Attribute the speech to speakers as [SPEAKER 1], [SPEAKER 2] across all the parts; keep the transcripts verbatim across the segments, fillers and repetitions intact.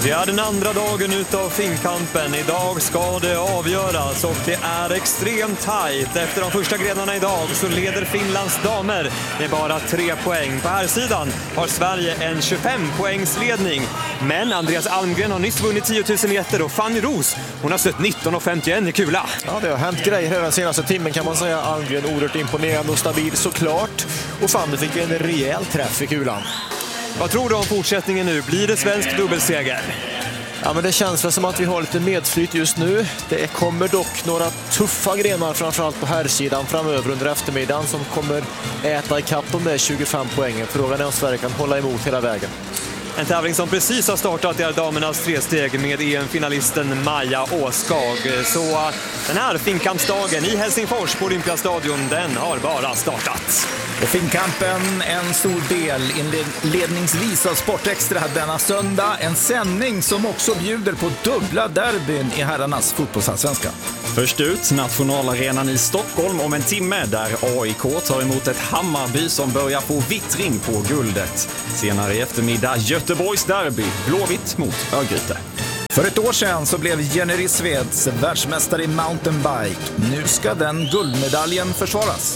[SPEAKER 1] Det är den andra dagen utav Finnkampen. Idag ska det avgöras och det är extremt tajt. Efter de första grenarna idag så leder Finlands damer med bara tre poäng. På här sidan har Sverige en tjugofem poängsledning. Men Andreas Almgren har nyss vunnit tio tusen meter och Fanny Ros, hon har stött nitton och femtioen i kula.
[SPEAKER 2] Ja, det har hänt grejer här den senaste timmen kan man säga. Almgren oerhört imponerande och stabil såklart. Och Fanny fick en rejäl träff i kulan.
[SPEAKER 1] Vad tror du om fortsättningen nu? Blir det svensk dubbelseger?
[SPEAKER 2] Ja, men det känns väl som att vi har lite medflyt just nu. Det kommer dock några tuffa grenar framförallt på här sidan framöver under eftermiddagen som kommer äta ikapp de där tjugofem poängen. Frågan är om Sverige kan hålla emot hela vägen.
[SPEAKER 1] En tävling som precis har startat är damernas tresteg med E M-finalisten Maja Åskag. Så den här Finnkampsdagen i Helsingfors på Olympiastadion, den har bara startat.
[SPEAKER 3] Och Finnkampen, en stor del inledningsvis av Sportextra denna söndag. En sändning som också bjuder på dubbla derbyn i herrarnas fotbollsallsvenska.
[SPEAKER 4] Först ut, nationalarenan i Stockholm om en timme där A I K tar emot ett Hammarby som börjar få vittring på guldet. Senare i eftermiddag Göteborgs derby, Blåvitt mot Örgryte.
[SPEAKER 3] För ett år sedan så blev Jenny Rissveds världsmästare i mountainbike. Nu ska den guldmedaljen försvaras.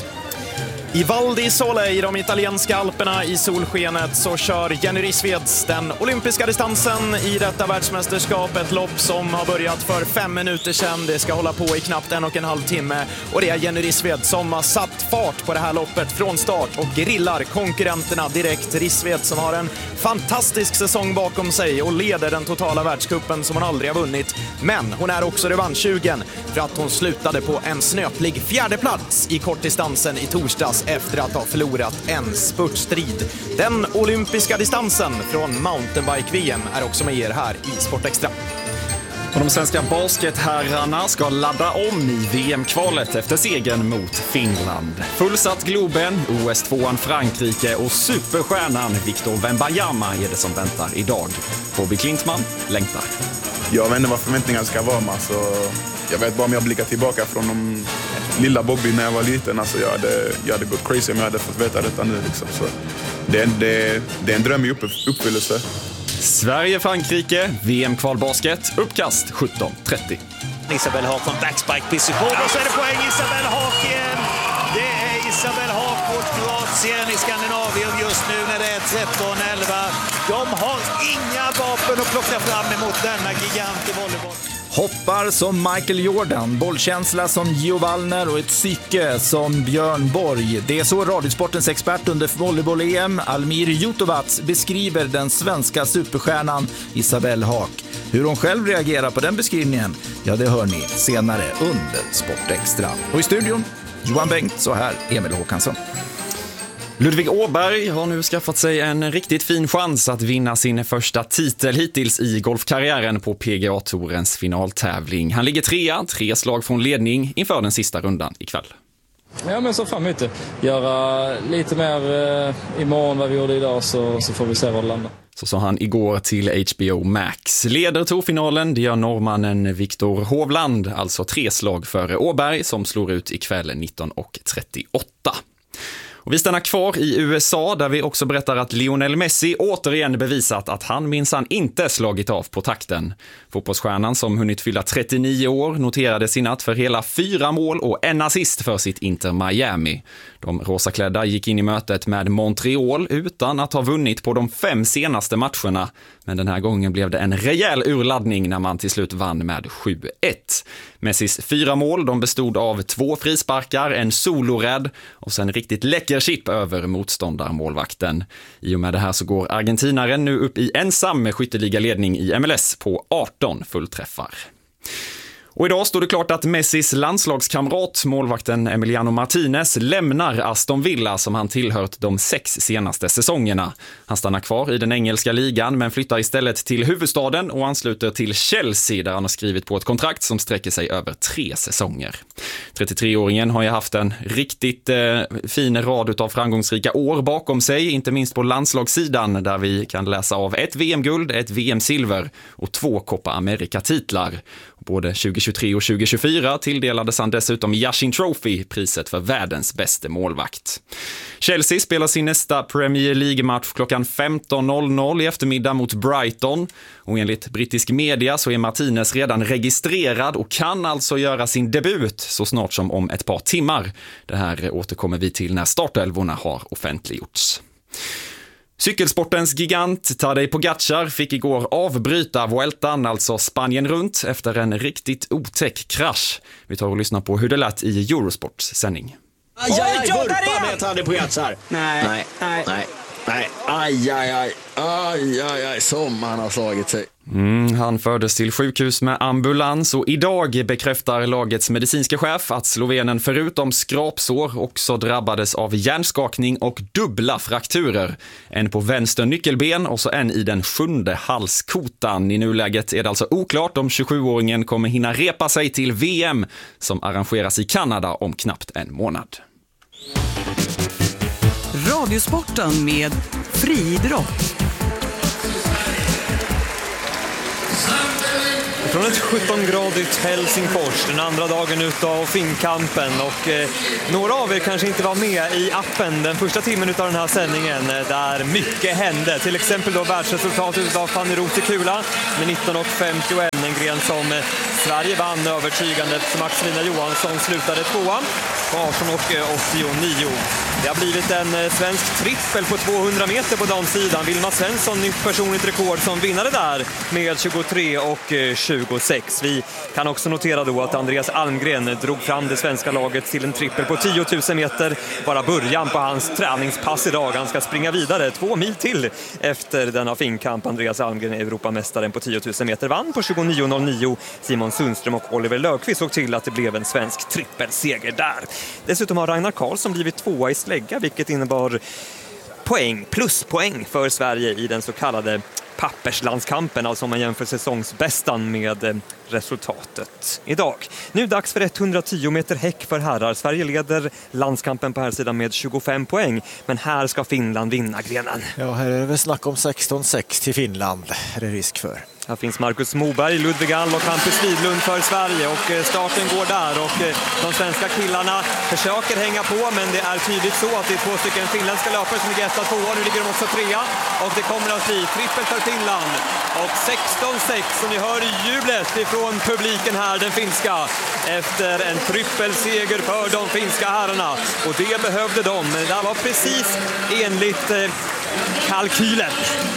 [SPEAKER 5] I Val di Sole i de italienska alperna i solskenet så kör Jenny Rissveds den olympiska distansen i detta världsmästerskap. Ett lopp som har börjat för fem minuter sedan. Det ska hålla på i knappt en och en halv timme. Och det är Jenny Rissved som har satt fart på det här loppet från start och grillar konkurrenterna direkt. Rissved som har en fantastisk säsong bakom sig och leder den totala världscupen som hon aldrig har vunnit. Men hon är också revanschsugen för att hon slutade på en snöplig fjärde plats i kortdistansen i torsdags efter att ha förlorat en spurtstrid. Den olympiska distansen från mountainbike-V M är också med er här i Sportextra.
[SPEAKER 4] Och de svenska basketherrarna ska ladda om i V M-kvalet efter segern mot Finland. Fullsatt Globen, O S tvåan Frankrike och superstjärnan Victor Wembanyama är det som väntar idag. Bobby Klintman längtar.
[SPEAKER 6] Jag vet inte vad förväntningarna ska vara, men alltså, jag vet bara om jag blickar tillbaka från de lilla Bobby när jag var liten. Alltså, jag, hade, jag hade gått crazy om jag hade fått veta detta nu. Liksom. Så det, är, det, det är en dröm i upp, uppfyllelse.
[SPEAKER 4] Sverige-Frankrike, V M-kvalbasket, uppkast sjutton trettio.
[SPEAKER 7] Isabel Haak från backspike-position och så är det poäng Isabel Haak igen. Det är Isabel Haak mot Kroatien i Skandinavien just nu när det är tretton elva. De har inga vapen att plocka fram emot denna gigant i volleyboll.
[SPEAKER 3] Hoppar som Michael Jordan, bollkänsla som Gio Wallner och ett psyke som Björn Borg. Det är så Radiosportens expert under volleyboll-E M, Almir Jutovac, beskriver den svenska superstjärnan Isabel Haak. Hur hon själv reagerar på den beskrivningen, ja det hör ni senare under Sportextra. Och i studion, Johan Bengt, så här Emil Håkansson.
[SPEAKER 4] Ludvig Åberg har nu skaffat sig en riktigt fin chans att vinna sin första titel hittills i golfkarriären på P G A-tourens finaltävling. Han ligger trea, tre slag från ledning inför den sista rundan ikväll.
[SPEAKER 8] Ja, men så fan mycket. Göra lite mer eh, imorgon vad vi gjorde idag så, så får vi se var det landar.
[SPEAKER 4] Så sa han igår till H B O Max. Leder tourfinalen, det gör norrmannen Viktor Hovland, alltså tre slag före Åberg som slår ut ikväll nitton och trettioåtta. Och vi stannar kvar i U S A där vi också berättar att Lionel Messi återigen bevisat att han minsann inte slagit av på takten. Fotbollsstjärnan som hunnit fylla trettionio år noterade sin natt för hela fyra mål och en assist för sitt Inter Miami. De rosaklädda gick in i mötet med Montreal utan att ha vunnit på de fem senaste matcherna. Men den här gången blev det en rejäl urladdning när man till slut vann med sju ett. Messis fyra mål de bestod av två frisparkar, en solorädd och sen riktigt läcker chip över motståndarmålvakten. I och med det här så går argentinaren nu upp i ensam skytteliga ledning i M L S på arton fullträffar. Och idag står det klart att Messis landslagskamrat, målvakten Emiliano Martinez, lämnar Aston Villa som han tillhört de sex senaste säsongerna. Han stannar kvar i den engelska ligan men flyttar istället till huvudstaden och ansluter till Chelsea där han har skrivit på ett kontrakt som sträcker sig över tre säsonger. trettiotre-åringen har ju haft en riktigt eh, fin rad av framgångsrika år bakom sig, inte minst på landslagssidan där vi kan läsa av ett V M-guld, ett V M-silver och två Copa America-titlar. Både tjugo tjugohundratjugotre och tjugohundratjugofyra tilldelades han dessutom Yashin Trophy, priset för världens bästa målvakt. Chelsea spelar sin nästa Premier League-match klockan femton noll noll i eftermiddag mot Brighton. Och enligt brittisk media så är Martinez redan registrerad och kan alltså göra sin debut så snart som om ett par timmar. Det här återkommer vi till när startelvorna har offentliggjorts. Cykelsportens gigant Tadej Pogacar fick igår avbryta Vueltan, alltså Spanien runt, efter en riktigt otäck krasch. Vi tar och lyssnar på hur det lät i Eurosports sändning.
[SPEAKER 9] Aj, aj, aj, vurpa med Tadej Pogacar. Nej, nej, nej, nej, nej, aj, aj, aj, aj, aj, aj, som han har slagit sig.
[SPEAKER 4] Mm, han fördes till sjukhus med ambulans och idag bekräftar lagets medicinska chef att slovenen förutom skrapsår också drabbades av hjärnskakning och dubbla frakturer. En på vänster nyckelben och så en i den sjunde halskotan. I nuläget är det alltså oklart om tjugosjuåringen kommer hinna repa sig till V M som arrangeras i Kanada om knappt en månad.
[SPEAKER 10] Radiosporten med friidrott.
[SPEAKER 1] Från ett sjutton-gradigt Helsingfors, den andra dagen utav Finnkampen, och eh, några av er kanske inte var med i appen den första timmen utav den här sändningen eh, där mycket hände. Till exempel då världsresultatet av Fanny Rotekula med nitton femtioett, en gren som eh, Sverige vann övertygande så Maximina Johansson slutade tvåa på arton åttionio. Det har blivit en eh, svensk trippel på tvåhundra meter på damsidan. Vilma Svensson, nytt personligt rekord som vinnare där med tjugotre och tjugosex. Vi kan också notera då att Andreas Almgren drog fram det svenska laget till en trippel på tio tusen meter. Bara början på hans träningspass idag. Han ska springa vidare två mil till efter denna Finnkamp. Andreas Almgren är Europamästaren på tio tusen meter, vann på tjugonio noll nio. Simon Sundström och Oliver Löfqvist såg till att det blev en svensk trippelseger där. Dessutom har Ragnar Karlsson blivit tvåa i slägga, vilket innebar poäng, pluspoäng för Sverige i den så kallade papperslandskampen, alltså om man jämför säsongsbästan med resultatet idag. Nu dags för etthundratio meter häck för herrar. Sverige leder landskampen på här sidan med tjugofem poäng, men här ska Finland vinna grenen.
[SPEAKER 2] Ja, här är det väl snack om sexton sex till Finland, är det risk för.
[SPEAKER 1] Här finns Marcus Moberg, Ludvig All och Hampus Widlund för Sverige, och starten går där, och de svenska killarna försöker hänga på, men det är tydligt så att det är två stycken finländska löpare som ligger etta, tvåa, nu ligger de också trea, och det kommer att bli trippel för Finland och sexton sex, och ni hör jublet ifrån publiken här, den finska, efter en trippelseger för de finska herrarna, och det behövde de, men det var precis enligt eh, kalkylen.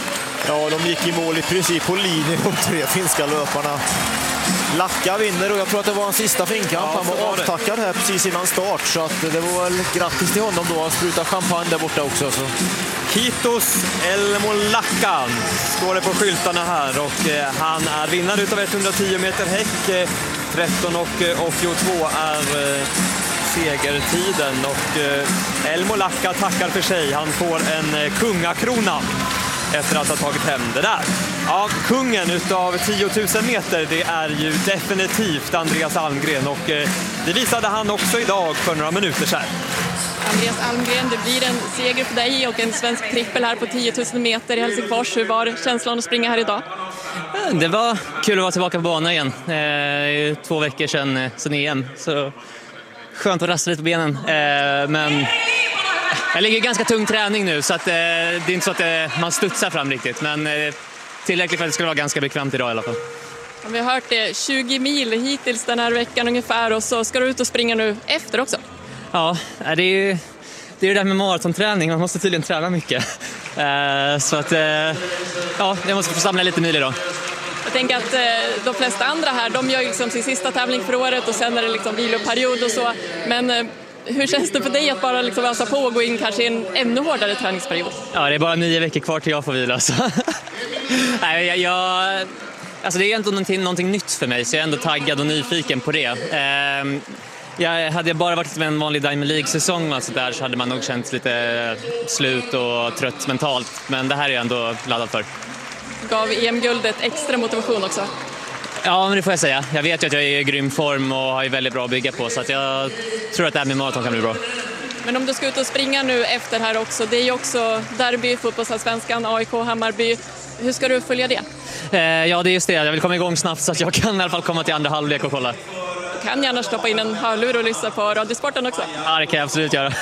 [SPEAKER 2] Ja, de gick i mål i princip på linjen, de tre finska löparna. Lacka vinner, och jag tror att det var en sista Finnkamp. Ja, han var avtackad här precis innan start, så att det var väl grattis till honom då. Han sprutar champagne där borta också. Så.
[SPEAKER 1] Kiitos Elmo Lackan står det på skyltarna här, och eh, han är vinnare utav etthundratio meter häck. Eh, tretton åttiotvå är eh, segertiden, och eh, Elmo Lacka tackar för sig. Han får en eh, kungakrona efter att ha tagit hem det där. Ja, kungen utav tio tusen meter, det är ju definitivt Andreas Almgren, och eh, det visade han också idag för några minuter sedan.
[SPEAKER 11] Andreas Almgren, det blir en seger för dig och en svensk trippel här på tio tusen meter i Helsingfors. Hur var känslan att springa här idag?
[SPEAKER 12] Det var kul att vara tillbaka på banan igen. Det är två veckor sedan, sedan E M, så skönt att rasta lite på benen. Men jag ligger ganska tung träning nu, så att det är inte så att man studsar fram riktigt. Men tillräckligt för att det ska vara ganska bekvämt idag i alla fall.
[SPEAKER 11] Vi har hört det, tjugo mil hittills den här veckan ungefär, och så ska du ut och springa nu efter också.
[SPEAKER 12] Ja, det är ju det, är det där med maratonträning. Man måste tydligen träna mycket. Så att, ja, jag måste få samla lite mil idag.
[SPEAKER 11] Jag tänker att de flesta andra här, de gör liksom sin sista tävling för året, och sen är det liksom viloperiod och så. Men hur känns det för dig att bara liksom ösa på och gå in kanske i en ännu hårdare träningsperiod?
[SPEAKER 12] Ja, det är bara nio veckor kvar till jag får vila. Så. Nej, jag, jag, alltså det är ändå någonting, någonting nytt för mig, så jag är ändå taggad och nyfiken på det. Ehm, jag, hade jag bara varit med en vanlig Diamond League-säsong och så, där, så hade man nog känt lite slut och trött mentalt. Men det här är jag ändå laddad för.
[SPEAKER 11] Gav E M-guldet extra motivation också?
[SPEAKER 12] Ja, men det får jag säga. Jag vet ju att jag är i grym form och har väldigt bra att bygga på, så att jag tror att det här med maraton kan bli bra.
[SPEAKER 11] Men om du ska ut och springa nu efter här också, det är ju också derby, fotbollsallsvenskan, A I K, Hammarby. Hur ska du följa det?
[SPEAKER 12] Eh, ja, det är just det. Jag vill komma igång snabbt så att jag kan i alla fall komma till andra halvlek och kolla.
[SPEAKER 11] Du kan gärna stoppa in en hörlur och lyssna på Radiosporten också.
[SPEAKER 12] Ja, det kan jag absolut göra.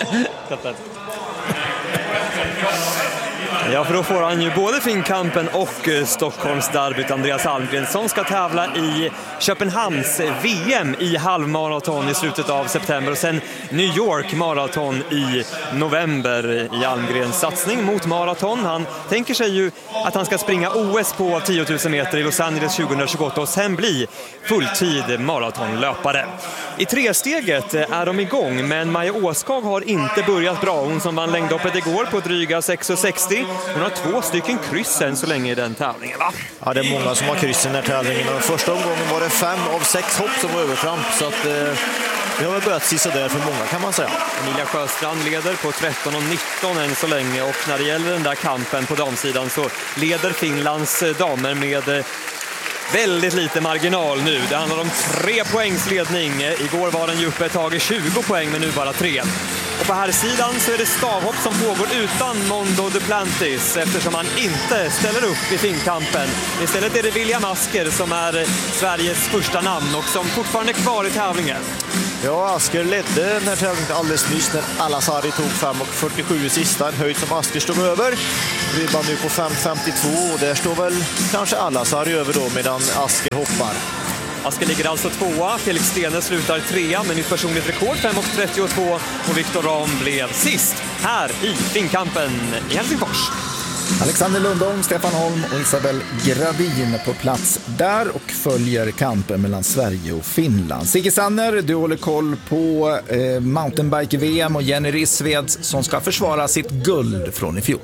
[SPEAKER 1] Ja, för då får han ju både Finnkampen och Stockholmsderbyt. Andreas Almgren som ska tävla i Köpenhamns V M i halvmaraton i slutet av september och sen New York maraton i november i Almgrens satsning mot maraton. Han tänker sig ju att han ska springa O S på tio tusen meter i Los Angeles tjugohundratjugoåtta och sen bli fulltid maratonlöpare. I tresteget är de igång, men Maja Åskag har inte börjat bra. Hon som vann längdhoppet igår på dryga sex sextio. Hon har två stycken kryss än så länge i den tävlingen, va?
[SPEAKER 2] Ja, det är många som har kryss i den här tävlingen. Och första omgången var det fem av sex hopp som var övertramp. Så att eh, det har väl börjat sista där för många, kan man säga.
[SPEAKER 1] Emilia Sjöstrand leder på tretton och nitton än så länge. Och när det gäller den där kampen på damsidan så leder Finlands damer med väldigt lite marginal nu. Det handlar om tre poängs ledning. Igår var den ju uppe ett tag i tjugo poäng, men nu bara tre. Och på här sidan så är det stavhopp som pågår utan Mondo Duplantis eftersom han inte ställer upp i Finnkampen. Istället är det William Asker som är Sveriges första namn och som fortfarande är kvar i tävlingen.
[SPEAKER 2] Ja, Asker ledde den här tävlingen alldeles nyss när Alasari tog fem och fyrtiosju i sista. En höjd som Asker stod över. Vi är bara nu på fem femtiotvå och där står väl kanske Alasari över då medan Asker hoppar.
[SPEAKER 1] Asker ligger alltså tvåa, Felix Stene slutar trea med nytt personligt rekord fem trettiotvå och Viktor Ram blev sist här i Finnkampen i Helsingfors.
[SPEAKER 3] Alexander Lundholm, Stefan Holm och Isabel Gradin på plats där och följer kampen mellan Sverige och Finland. Sigge Sanner, du håller koll på eh, mountainbike-V M och Jenny Rissveds som ska försvara sitt guld från i fjol.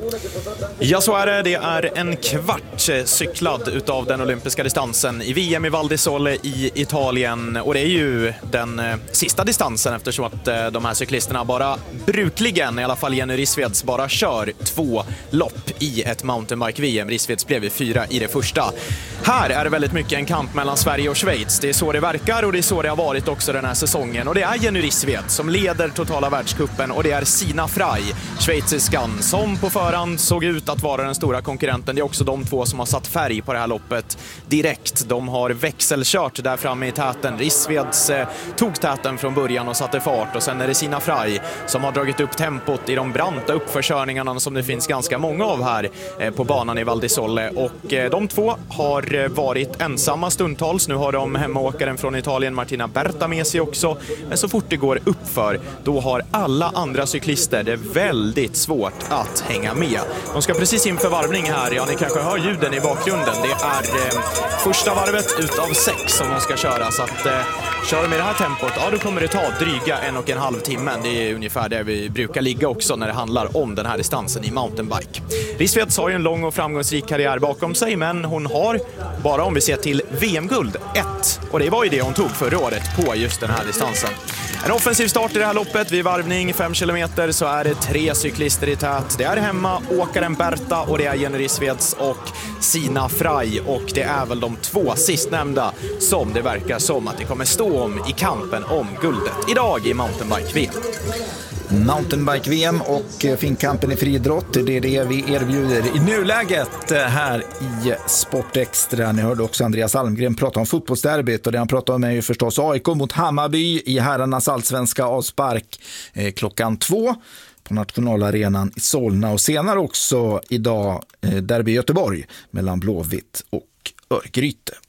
[SPEAKER 5] Ja, så är det. Det är en kvart cyklad utav den olympiska distansen i V M i Val di Sole i Italien. Och det är ju den eh, sista distansen eftersom att eh, de här cyklisterna bara brukligen, i alla fall Jenny Rissveds, bara kör två lopp i ett mountainbike-V M. Rissveds blev fyra i det första. Här är det väldigt mycket en kamp mellan Sverige och Schweiz. Det är så det verkar och det är så det har varit också den här säsongen. Och det är Jenny Rissved som leder totala världscupen och det är Sina Frey, schweiziskan, som på förhand såg ut att vara den stora konkurrenten. Det är också de två som har satt färg på det här loppet direkt. De har växelkört där framme i täten. Rissveds eh, tog täten från början och satte fart och sen är det Sina Frey som har dragit upp tempot i de branta uppförskörningarna som det finns ganska många av här eh, på banan i Val di Sole. Och eh, de två har eh, varit ensamma stundtals. Nu har de hemmaåkaren från Italien Martina Berta med sig också. Men så fort det går uppför, då har alla andra cyklister det väldigt svårt att hänga med. De ska precis inför varvning här. Ja, ni kanske hör ljuden i bakgrunden. Det är eh, första varvet utav sex som de ska köra. Så att eh, kör de med det här tempot, ja, då kommer det ta dryga en och en halv timme. Det är ungefär där vi brukar ligga också när det handlar om den här distansen i mountainbike. Rissveds har ju en lång och framgångsrik karriär bakom sig, men hon har, bara om vi ser till V M-guld, ett. Och det var ju det hon tog förra året på just den här distansen. En offensiv start i det här loppet. Vid varvning fem kilometer så är det tre cyklister i tät. Det är hemma åkaren Berta och det är Jenny Rissveds och Sina Frey. Och det är väl de två sistnämnda som det verkar som att det kommer stå om i kampen om guldet idag i mountainbike-V M.
[SPEAKER 3] Mountainbike-V M och Finnkampen i friidrott, det är det vi erbjuder i nuläget här i Sportextra. Ni hörde också Andreas Almgren prata om fotbollsderbyt och det han pratade om är ju förstås A I K mot Hammarby i herrarnas allsvenska avspark eh, klockan två på nationalarenan i Solna och senare också idag eh, derby i Göteborg mellan Blåvitt och Örgryte.